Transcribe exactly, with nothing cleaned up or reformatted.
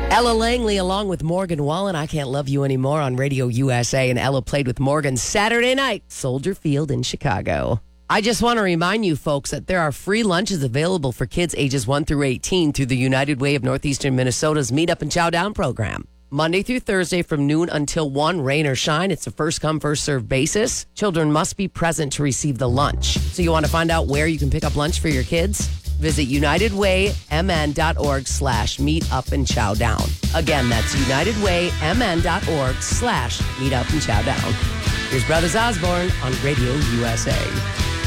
Ella Langley along with Morgan Wallen, I Can't Love You Anymore on Radio U S A. And Ella played with Morgan Saturday night, Soldier Field in Chicago. I just want to remind you folks that there are free lunches available for kids ages one through eighteen through the United Way of Northeastern Minnesota's Meet Up and Chow Down program. Monday through Thursday from noon until one, rain or shine. It's a first come, first served basis. Children must be present to receive the lunch. So you want to find out where you can pick up lunch for your kids? Visit unitedwaymn.org slash meet up and chow down. Again, that's unitedwaymn.org slash meet up and chow down. Here's Brothers Osborne on Radio U S A.